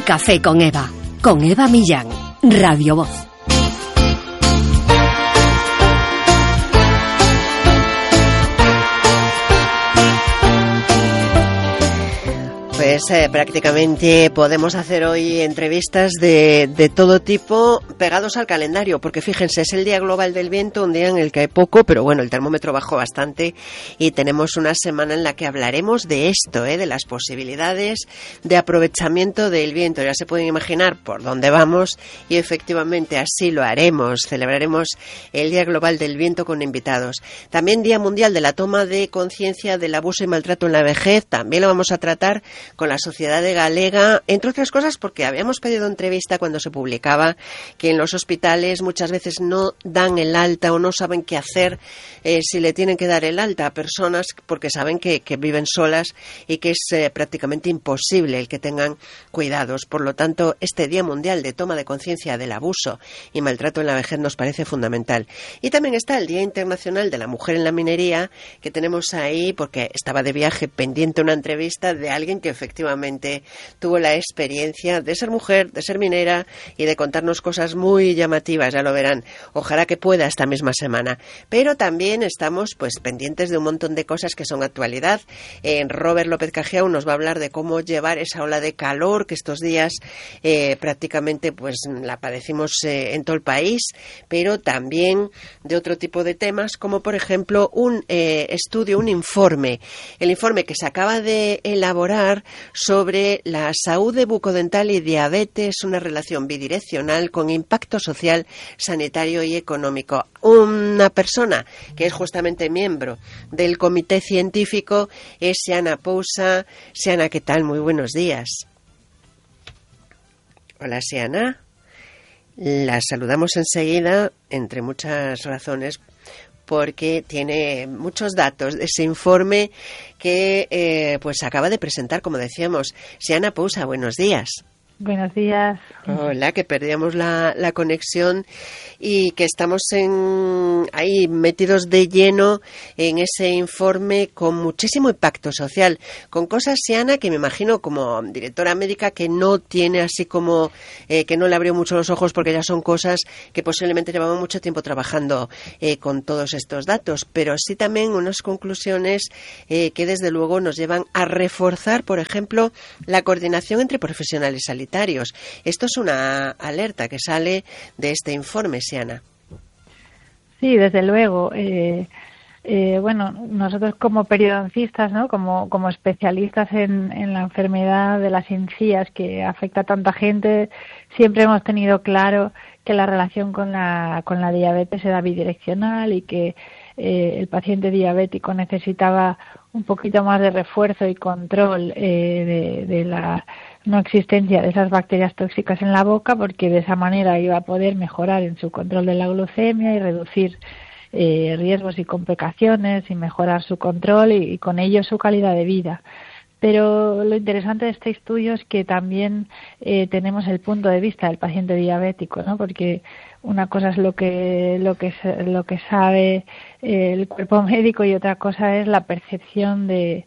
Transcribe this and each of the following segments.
Café con Eva Millán, Radio Voz. Pues prácticamente podemos hacer hoy entrevistas de todo tipo pegados al calendario, porque fíjense, es el Día Global del Viento, un día en el que hay poco, pero bueno, el termómetro bajó bastante y tenemos una semana en la que hablaremos de esto, de las posibilidades de aprovechamiento del viento. Ya se pueden imaginar por dónde vamos y efectivamente así lo haremos. Celebraremos el Día Global del Viento con invitados. También Día Mundial de la Toma de Conciencia del Abuso y Maltrato en la Vejez, también lo vamos a tratar con la Sociedad Galega, entre otras cosas porque habíamos pedido entrevista cuando se publicaba que en los hospitales muchas veces no dan el alta o no saben qué hacer si le tienen que dar el alta a personas porque saben que viven solas y que es prácticamente imposible el que tengan cuidados. Por lo tanto, este Día Mundial de Toma de Conciencia del Abuso y Maltrato en la Vejez nos parece fundamental. Y también está el Día Internacional de la Mujer en la Minería, que tenemos ahí porque estaba de viaje pendiente una entrevista de alguien que efectivamente tuvo la experiencia de ser mujer, de ser minera y de contarnos cosas muy llamativas, ya lo verán. Ojalá que pueda esta misma semana. Pero también estamos pues pendientes de un montón de cosas que son actualidad. Robert López Cajiao nos va a hablar de cómo llevar esa ola de calor que estos días prácticamente pues la padecimos en todo el país, pero también de otro tipo de temas, como por ejemplo un estudio, un informe. El informe que se acaba de elaborar sobre la salud bucodental y diabetes, una relación bidireccional con impacto social, sanitario y económico. Una persona que es justamente miembro del comité científico es Xiana Pousa. Xiana, ¿qué tal? Muy buenos días. Hola, Xiana. La saludamos enseguida, entre muchas razones, porque tiene muchos datos de ese informe que pues acaba de presentar, como decíamos. Xiana Pousa, buenos días. Buenos días. Hola, que perdíamos la conexión y que estamos ahí metidos de lleno en ese informe con muchísimo impacto social, con cosas, Xiana, que me imagino como directora médica que no tiene así como, que no le abrió mucho los ojos porque ya son cosas que posiblemente llevamos mucho tiempo trabajando con todos estos datos, pero sí también unas conclusiones que desde luego nos llevan a reforzar, por ejemplo, la coordinación entre profesionales sanitarios. Esto es una alerta que sale de este informe, Xiana. Sí, desde luego. Bueno, nosotros como periodoncistas, ¿no? como especialistas en la enfermedad de las encías que afecta a tanta gente, siempre hemos tenido claro que la relación con la diabetes era bidireccional y que el paciente diabético necesitaba un poquito más de refuerzo y control de la no existencia de esas bacterias tóxicas en la boca, porque de esa manera iba a poder mejorar en su control de la glucemia y reducir riesgos y complicaciones y mejorar su control y con ello su calidad de vida. Pero lo interesante de este estudio es que también tenemos el punto de vista del paciente diabético, ¿no? Porque una cosa es lo que sabe el cuerpo médico y otra cosa es la percepción de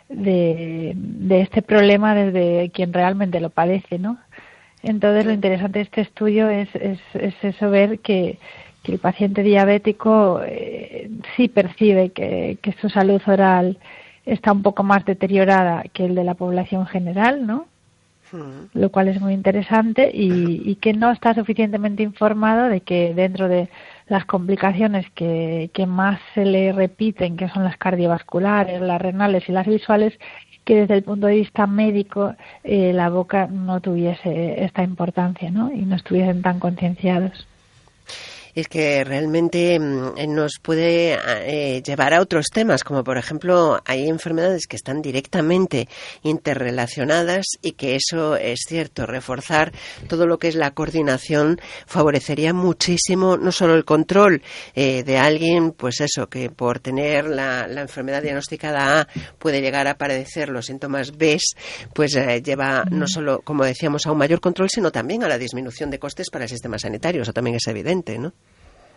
este problema desde quien realmente lo padece, ¿no? Entonces lo interesante de este estudio es eso, ver que el paciente diabético sí percibe que su salud oral está un poco más deteriorada que el de la población general, ¿no? Lo cual es muy interesante y que no está suficientemente informado de que dentro de las complicaciones que más se le repiten, que son las cardiovasculares, las renales y las visuales, que desde el punto de vista médico la boca no tuviese esta importancia, ¿no? Y no estuviesen tan concienciados. Es que realmente nos puede llevar a otros temas, como por ejemplo hay enfermedades que están directamente interrelacionadas y que eso es cierto, reforzar todo lo que es la coordinación favorecería muchísimo no solo el control de alguien, pues eso, que por tener la enfermedad diagnosticada A puede llegar a padecer los síntomas B, pues lleva no solo, como decíamos, a un mayor control, sino también a la disminución de costes para el sistema sanitario. Eso también es evidente, ¿no?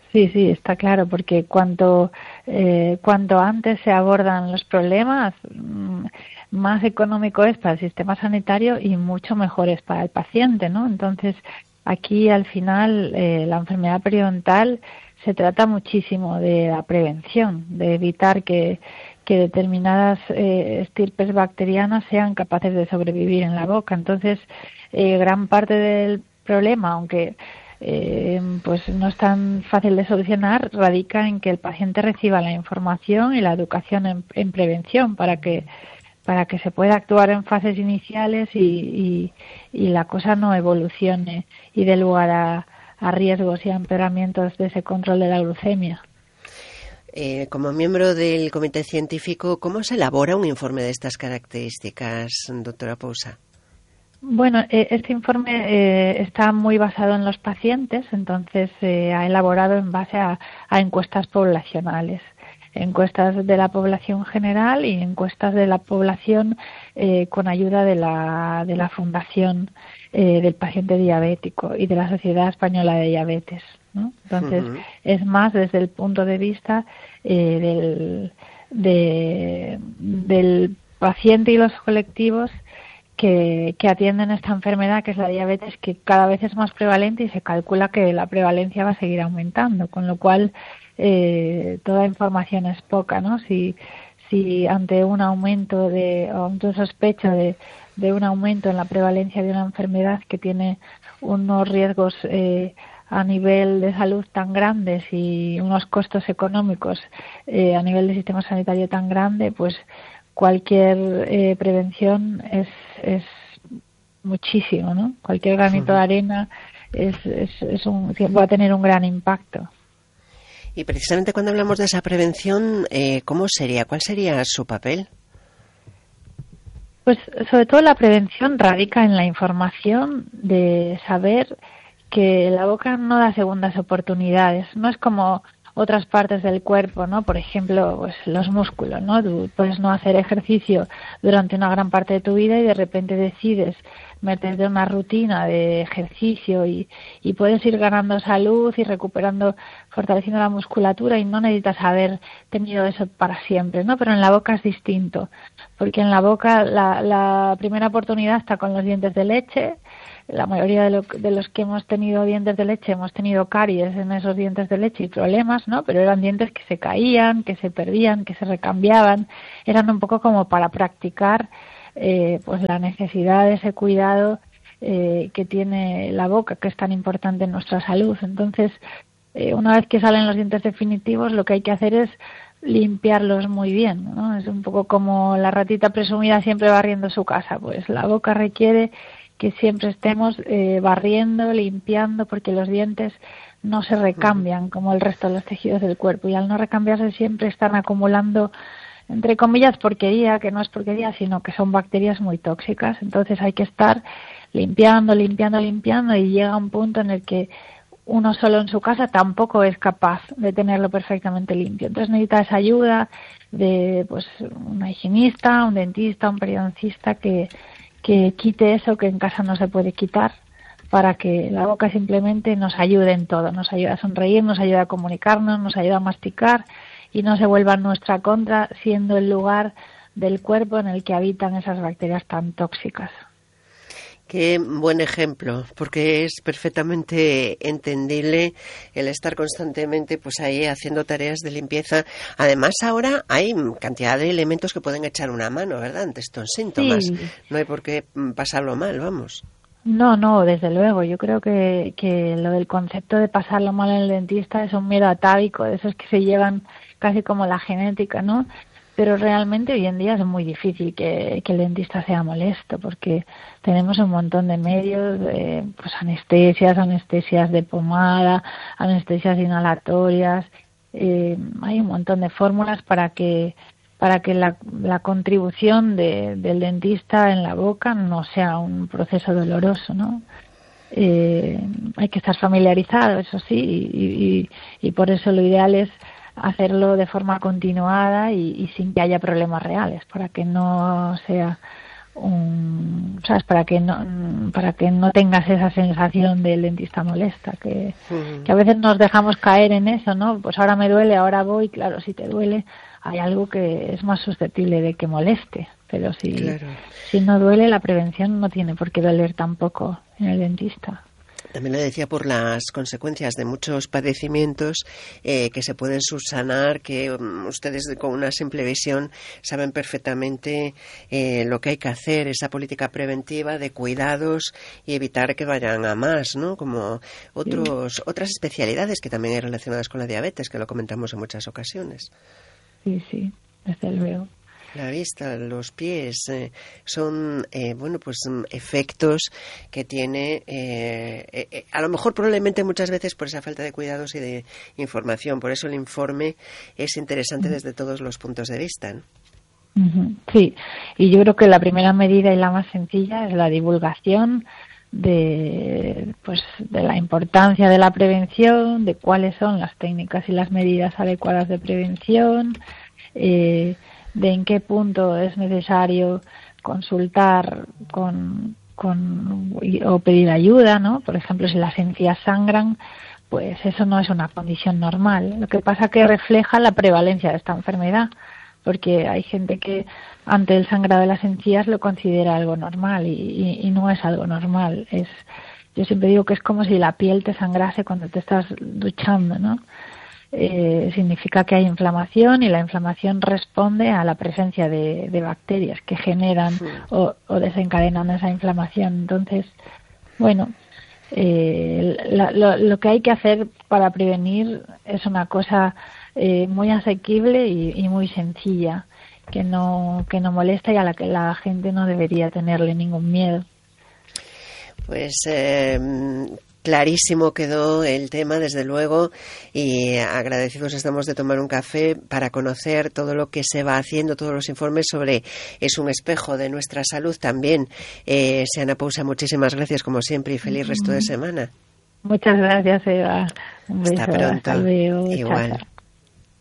Sí, está claro, porque cuanto antes se abordan los problemas, más económico es para el sistema sanitario y mucho mejor es para el paciente, ¿no? Entonces, aquí al final la enfermedad periodontal se trata muchísimo de la prevención, de evitar que determinadas estirpes bacterianas sean capaces de sobrevivir en la boca. Entonces, gran parte del problema, aunque pues no es tan fácil de solucionar, radica en que el paciente reciba la información y la educación en prevención para que se pueda actuar en fases iniciales y la cosa no evolucione y dé lugar a riesgos y a empeoramientos de ese control de la glucemia. Como miembro del comité científico, ¿cómo se elabora un informe de estas características, doctora Pousa? Bueno, este informe está muy basado en los pacientes, entonces ha elaborado en base a encuestas poblacionales, encuestas de la población general y encuestas de la población con ayuda de la Fundación del Paciente Diabético y de la Sociedad Española de Diabetes, ¿no? Entonces, es más desde el punto de vista del paciente y los colectivos que atienden esta enfermedad, que es la diabetes, que cada vez es más prevalente y se calcula que la prevalencia va a seguir aumentando, con lo cual toda información es poca, ¿no? Si ante un aumento o ante sospecha de un aumento en la prevalencia de una enfermedad que tiene unos riesgos a nivel de salud tan grandes y unos costos económicos a nivel del sistema sanitario tan grande, pues cualquier prevención es muchísimo, ¿no? Cualquier granito de arena va a tener un gran impacto. Y precisamente cuando hablamos de esa prevención, ¿cómo sería? ¿Cuál sería su papel? Pues sobre todo la prevención radica en la información de saber que la boca no da segundas oportunidades. No es como otras partes del cuerpo, ¿no? Por ejemplo, pues los músculos, ¿no? Tú puedes no hacer ejercicio durante una gran parte de tu vida y de repente decides meterte en una rutina de ejercicio y puedes ir ganando salud y fortaleciendo la musculatura y no necesitas haber tenido eso para siempre, ¿no? Pero en la boca es distinto, porque en la boca la primera oportunidad está con los dientes de leche. La mayoría de los que hemos tenido dientes de leche hemos tenido caries en esos dientes de leche y problemas, ¿no? Pero eran dientes que se caían, que se perdían, que se recambiaban. Eran un poco como para practicar pues la necesidad de ese cuidado que tiene la boca, que es tan importante en nuestra salud. Entonces, una vez que salen los dientes definitivos, lo que hay que hacer es limpiarlos muy bien, ¿no? Es un poco como la ratita presumida siempre barriendo su casa. Pues la boca requiere que siempre estemos barriendo, limpiando, porque los dientes no se recambian como el resto de los tejidos del cuerpo y al no recambiarse siempre están acumulando, entre comillas, porquería, que no es porquería, sino que son bacterias muy tóxicas. Entonces hay que estar limpiando y llega un punto en el que uno solo en su casa tampoco es capaz de tenerlo perfectamente limpio. Entonces necesita esa ayuda de pues una higienista, un dentista, un periodoncista que quite eso que en casa no se puede quitar, para que la boca simplemente nos ayude en todo, nos ayuda a sonreír, nos ayuda a comunicarnos, nos ayuda a masticar y no se vuelva en nuestra contra, siendo el lugar del cuerpo en el que habitan esas bacterias tan tóxicas. Qué buen ejemplo, porque es perfectamente entendible el estar constantemente pues ahí haciendo tareas de limpieza. Además, ahora hay cantidad de elementos que pueden echar una mano, ¿verdad?, ante estos síntomas. Sí. No hay por qué pasarlo mal, vamos. No, desde luego. Yo creo que lo del concepto de pasarlo mal en el dentista es un miedo atávico, de esos que se llevan casi como la genética, ¿no? Pero realmente hoy en día es muy difícil que el dentista sea molesto, porque tenemos un montón de medios, pues anestesias de pomada, anestesias inhalatorias, hay un montón de fórmulas para que la contribución del dentista en la boca no sea un proceso doloroso, ¿no? Hay que estar familiarizado, eso sí, y por eso lo ideal es hacerlo de forma continuada y sin que haya problemas reales, para que no sea ¿sabes? Para que no tengas esa sensación del dentista molesta, que a veces nos dejamos caer en eso, ¿no? Pues ahora me duele, ahora voy. Claro, si te duele hay algo que es más susceptible de que moleste, pero si no duele, la prevención no tiene por qué doler tampoco en el dentista. También lo decía por las consecuencias de muchos padecimientos que se pueden subsanar, que ustedes con una simple visión saben perfectamente lo que hay que hacer, esa política preventiva de cuidados y evitar que vayan a más, ¿no? Como otras especialidades que también hay relacionadas con la diabetes, que lo comentamos en muchas ocasiones. Sí, desde luego. La vista, los pies, son efectos que tiene, a lo mejor probablemente muchas veces por esa falta de cuidados y de información. Por eso el informe es interesante desde todos los puntos de vista, ¿no? Sí, y yo creo que la primera medida y la más sencilla es la divulgación de la importancia de la prevención, de cuáles son las técnicas y las medidas adecuadas de prevención, de en qué punto es necesario consultar o pedir ayuda, ¿no? Por ejemplo, si las encías sangran, pues eso no es una condición normal. Lo que pasa que refleja la prevalencia de esta enfermedad, porque hay gente que ante el sangrado de las encías lo considera algo normal y no es algo normal. Yo siempre digo que es como si la piel te sangrase cuando te estás duchando, ¿no? Significa que hay inflamación y la inflamación responde a la presencia de bacterias que generan o desencadenan esa inflamación. Entonces, bueno, lo que hay que hacer para prevenir es una cosa muy asequible y muy sencilla, que no molesta y a la que la gente no debería tenerle ningún miedo. Pues clarísimo quedó el tema, desde luego, y agradecidos estamos de tomar un café para conocer todo lo que se va haciendo, todos los informes sobre es un espejo de nuestra salud también. Seana Pousa, muchísimas gracias como siempre y feliz resto de semana. Muchas gracias, Eva. Un beso. Hasta pronto. Hasta luego. Igual. Chao.